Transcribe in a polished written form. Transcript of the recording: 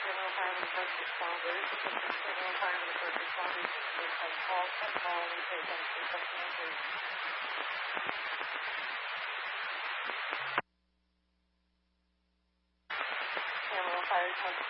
Amarillo Fire and First Responders. This is Amarillo Fire and First Responders. This is call from call and take on 273. Amarillo Fire